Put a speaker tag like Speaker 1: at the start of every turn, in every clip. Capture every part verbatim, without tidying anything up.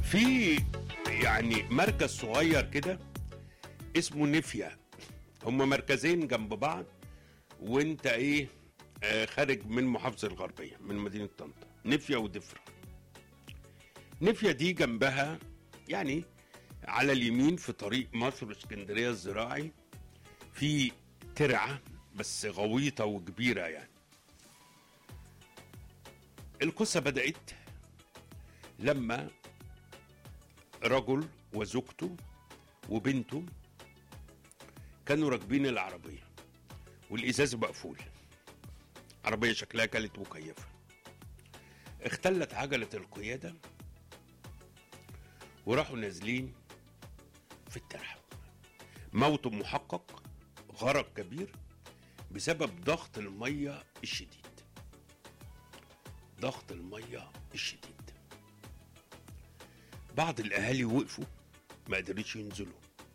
Speaker 1: في يعني مركز صغير كده اسمه نفيا. هما مركزين جنب بعض وانت ايه آه خارج من محافظة الغربية من مدينة طنطا، نفيا ودفرة. نفيا دي جنبها يعني على اليمين في طريق مصر اسكندرية الزراعي في ترعة بس غويطة وكبيرة. يعني القصة بدأت لما رجل وزوجته وبنته كانوا راكبين العربية والإزاز مقفول، عربية شكلها كانت مكيفة، اختلت عجلة القيادة وراحوا نازلين في الترعة. موت محقق، غرق كبير بسبب ضغط المية الشديد. ضغط المية الشديد. بعض الأهالي وقفوا ما قدرتش ينزلوا.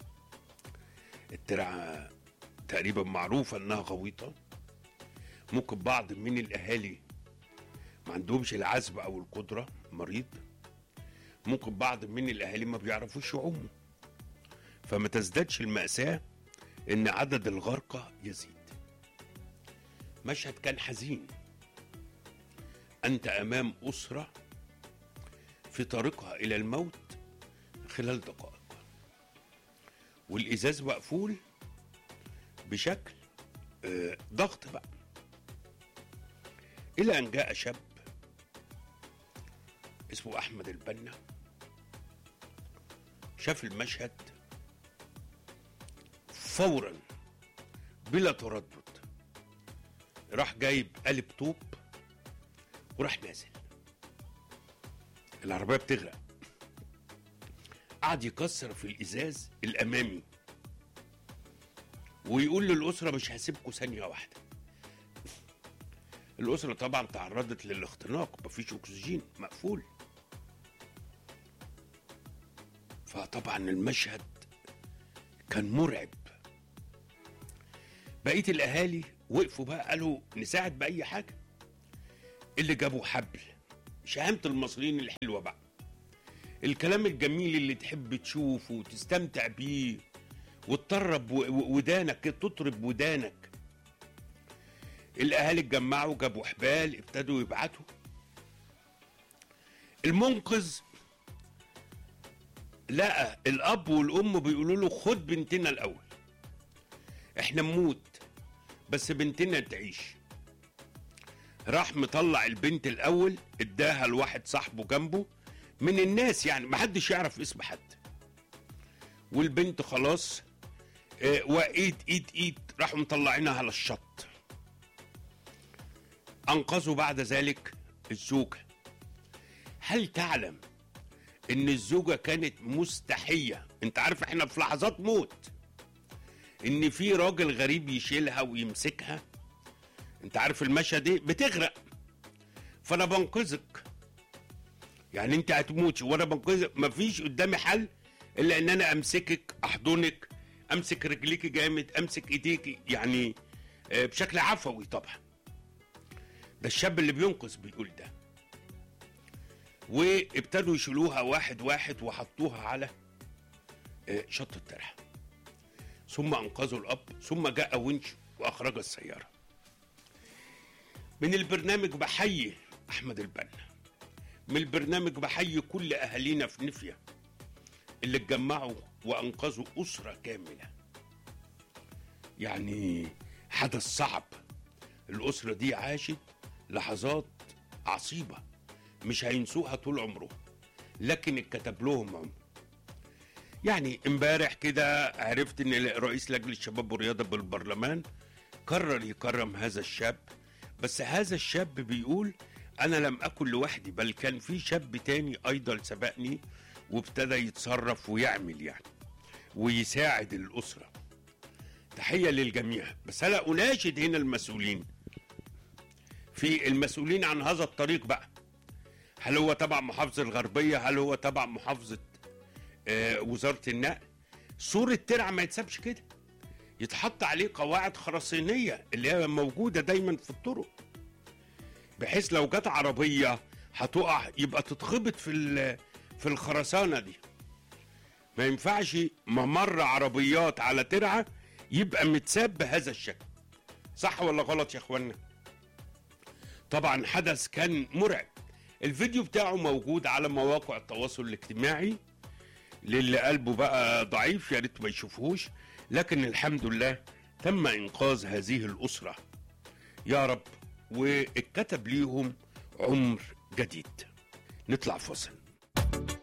Speaker 1: الترعة تقريبا معروفة انها غويطة، ممكن بعض من الاهالي ما عندهمش العزم او القدرة، مريض، ممكن بعض من الاهالي ما بيعرفوش يعوموا، فما تزدادش المأساة ان عدد الغرقى يزيد. مشهد كان حزين. انت امام اسرة في طريقها الى الموت خلال دقائق، والازاز مقفول بشكل آه ضغط بقى. الى ان جاء شاب اسمه احمد البنا، شاف المشهد فورا بلا تردد، راح جايب قالب طوب وراح نازل. العربية بتغرق، قعد يكسر في الازاز الامامي ويقول للأسرة مش هسيبكم ثانية واحدة. الأسرة طبعا تعرضت للاختناق، مفيش أكسجين، مقفول. فطبعا المشهد كان مرعب. بقية الأهالي وقفوا بقى قالوا نساعد بأي حاجة. اللي جابوا حبل، شهامة المصريين الحلوة بقى، الكلام الجميل اللي تحب تشوفه وتستمتع بيه وتطرب ودانك، تطرب ودانك. الاهالي اتجمعوا، جابوا حبال، ابتدوا يبعتوا. المنقذ لقى الاب والام بيقولوا له خد بنتنا الاول، احنا نموت بس بنتنا تعيش. راح مطلع البنت الاول، اداها لواحد صاحبه جنبه من الناس، يعني محدش يعرف اسم حد. والبنت خلاص اه وايد ايد ايد راحوا مطلعينها على الشط. انقذوا بعد ذلك الزوجة. هل تعلم ان الزوجة كانت مستحية؟ انت عارف احنا في لحظات موت ان في راجل غريب يشيلها ويمسكها. انت عارف المشهد ايه؟ بتغرق، فانا بنقذك، يعني انت هتموتي وانا بنقذك، مفيش قدامي حل الا ان انا امسكك، احضنك، امسك رجليكي جامد، امسك ايديكي، يعني بشكل عفوي. طبعا ده الشاب اللي بينقذ بيقول ده. وابتدوا يشيلوها واحد واحد وحطوها على شط الترعه، ثم انقذوا الاب، ثم جاء ونش واخرج السياره. من البرنامج بحيي احمد البنا، من البرنامج بحيي كل اهالينا في نفيا اللي اتجمعوا وانقذوا اسره كامله. يعني حدث صعب، الاسره دي عاشت لحظات عصيبه مش هينسوها طول عمرهم، لكن اتكتب لهم عمر. يعني امبارح كده عرفت ان رئيس لجنه الشباب والرياضه بالبرلمان قرر يكرم هذا الشاب. بس هذا الشاب بيقول انا لم اكن لوحدي، بل كان في شاب تاني ايضا سبقني وابتدى يتصرف ويعمل يعني ويساعد الاسره. تحيه للجميع. بس انا اناشد هنا المسؤولين، في المسؤولين عن هذا الطريق بقى، هل هو تبع محافظه الغربيه، هل هو تبع محافظه آه وزاره النقل، سور الترعه ما يتسابش كده، يتحط عليه قواعد خرسانيه اللي هي موجوده دايما في الطرق، بحيث لو جت عربيه هتقع يبقى تتخبط في في الخرسانة دي. ما ينفعش ممر عربيات على ترعة يبقى متساب بهذا الشكل. صح ولا غلط يا اخوانا؟ طبعا حدث كان مرعب. الفيديو بتاعه موجود على مواقع التواصل الاجتماعي، للي قلبه بقى ضعيف يا ريت ما يشوفهوش، لكن الحمد لله تم انقاذ هذه الاسره يا رب، واتكتب ليهم عمر جديد. نطلع فاصل.